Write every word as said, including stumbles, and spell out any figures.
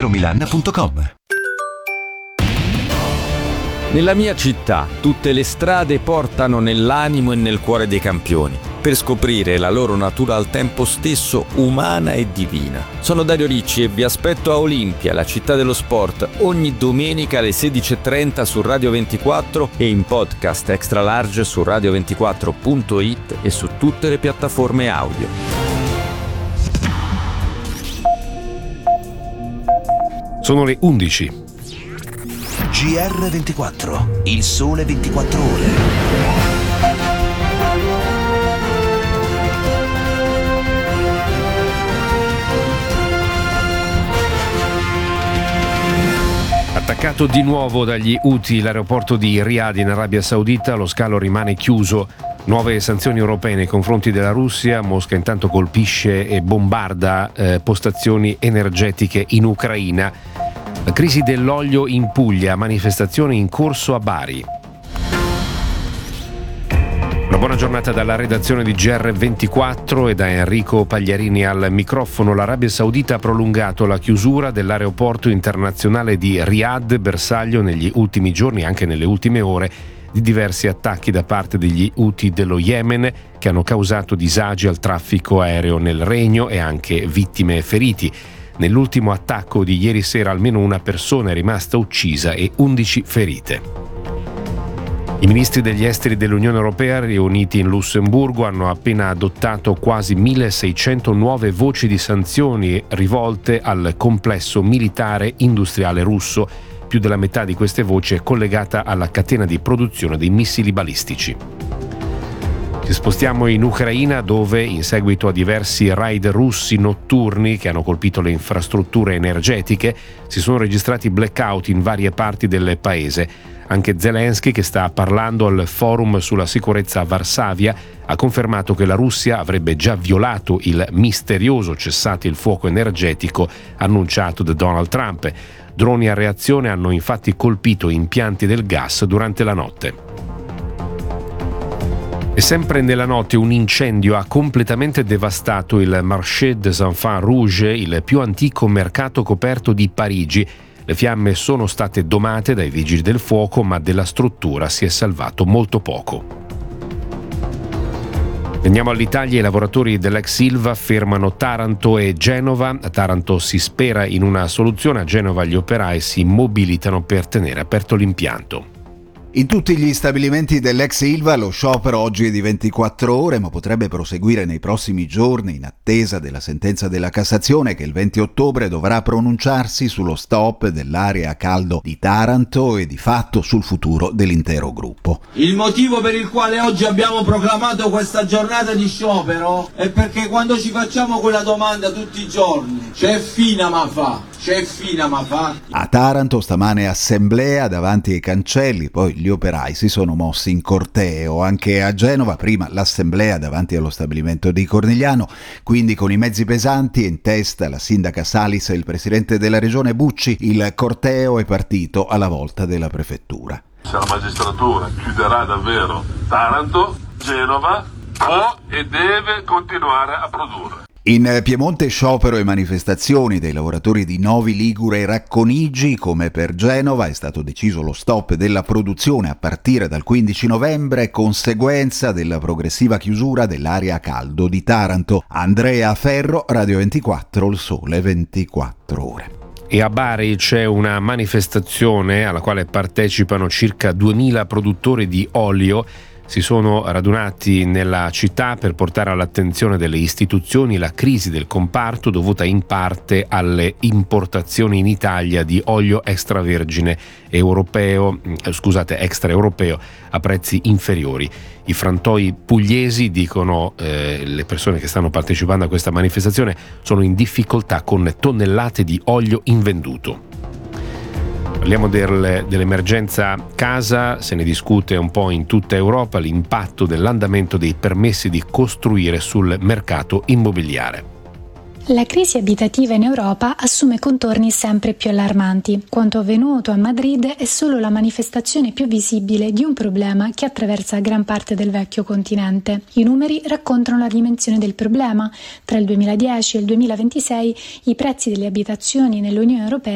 Euromilan punto com. Nella mia città tutte le strade portano nell'animo e nel cuore dei campioni, per scoprire la loro natura al tempo stesso umana e divina. Sono Dario Ricci e vi aspetto a Olimpia, la città dello sport, ogni domenica alle sedici e trenta su Radio ventiquattro e in podcast extra large su radio ventiquattro punto it e su tutte le piattaforme audio. Sono le undici. G R ventiquattro, il sole ventiquattro ore. Attaccato di nuovo dagli Houthi l'aeroporto di Riyadh in Arabia Saudita, lo scalo rimane chiuso. Nuove sanzioni europee nei confronti della Russia. Mosca intanto colpisce e bombarda eh, postazioni energetiche in Ucraina. La crisi dell'olio in Puglia, manifestazioni in corso a Bari. Una buona giornata dalla redazione di G R ventiquattro e da Enrico Pagliarini al microfono. L'Arabia Saudita ha prolungato la chiusura dell'aeroporto internazionale di Riyadh, bersaglio negli ultimi giorni, anche nelle ultime ore, di diversi attacchi da parte degli Houthi dello Yemen che hanno causato disagi al traffico aereo nel Regno e anche vittime e feriti. Nell'ultimo attacco di ieri sera almeno una persona è rimasta uccisa e undici ferite. I ministri degli esteri dell'Unione Europea riuniti in Lussemburgo hanno appena adottato quasi milleseicento nuove voci di sanzioni rivolte al complesso militare industriale russo. Più della metà di queste voci è collegata alla catena di produzione dei missili balistici. Ci spostiamo in Ucraina dove, in seguito a diversi raid russi notturni che hanno colpito le infrastrutture energetiche, si sono registrati blackout in varie parti del paese. Anche Zelensky, che sta parlando al forum sulla sicurezza a Varsavia, ha confermato che la Russia avrebbe già violato il misterioso cessate il fuoco energetico annunciato da Donald Trump. Droni a reazione hanno infatti colpito impianti del gas durante la notte. E sempre nella notte un incendio ha completamente devastato il Marché des Enfants Rouges, il più antico mercato coperto di Parigi. Le fiamme sono state domate dai vigili del fuoco, ma della struttura si è salvato molto poco. Veniamo all'Italia. I lavoratori dell'ex Ilva fermano Taranto e Genova. A Taranto si spera in una soluzione, a Genova gli operai si mobilitano per tenere aperto l'impianto. In tutti gli stabilimenti dell'ex Ilva lo sciopero oggi è di ventiquattro ore, ma potrebbe proseguire nei prossimi giorni in attesa della sentenza della Cassazione che il venti ottobre dovrà pronunciarsi sullo stop dell'area a caldo di Taranto e di fatto sul futuro dell'intero gruppo. Il motivo per il quale oggi abbiamo proclamato questa giornata di sciopero è perché quando ci facciamo quella domanda tutti i giorni, c'è fina ma fa, c'è fina ma fa. A Taranto stamane assemblea davanti ai cancelli, poi gli operai si sono mossi in corteo. Anche a Genova prima l'assemblea davanti allo stabilimento di Cornigliano, quindi con i mezzi pesanti e in testa la sindaca Salis e il presidente della regione Bucci. Il corteo è partito alla volta della prefettura. Se la magistratura chiuderà davvero Taranto, Genova può e deve continuare a produrre. In Piemonte sciopero e manifestazioni dei lavoratori di Novi Ligure e Racconigi. Come per Genova è stato deciso lo stop della produzione a partire dal quindici novembre, conseguenza della progressiva chiusura dell'area a caldo di Taranto. Andrea Ferro, Radio ventiquattro, il sole ventiquattro ore. E a Bari c'è una manifestazione alla quale partecipano circa duemila produttori di olio. Si sono radunati nella città per portare all'attenzione delle istituzioni la crisi del comparto dovuta in parte alle importazioni in Italia di olio extravergine europeo, eh, scusate, extraeuropeo a prezzi inferiori. I frantoi pugliesi, dicono eh, le persone che stanno partecipando a questa manifestazione, sono in difficoltà con tonnellate di olio invenduto. Parliamo del, dell'emergenza casa, se ne discute un po' in tutta Europa, l'impatto dell'andamento dei permessi di costruire sul mercato immobiliare. La crisi abitativa in Europa assume contorni sempre più allarmanti. Quanto avvenuto a Madrid è solo la manifestazione più visibile di un problema che attraversa gran parte del vecchio continente. I numeri raccontano la dimensione del problema. Tra il duemiladieci e il duemilaventisei i prezzi delle abitazioni nell'Unione Europea